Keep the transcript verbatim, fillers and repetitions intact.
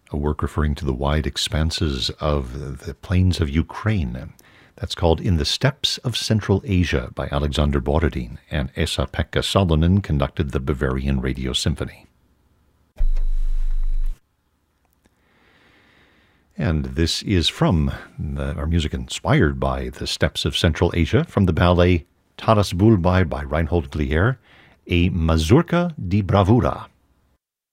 a work referring to the wide expanses of the plains of Ukraine. That's called In the Steppes of Central Asia by Alexander Borodin, and Esa-Pekka Salonen conducted the Bavarian Radio Symphony. And this is from the, our music inspired by the steppes of Central Asia, from the ballet Taras Bulbai by Reinhold Glier, a mazurka di bravura.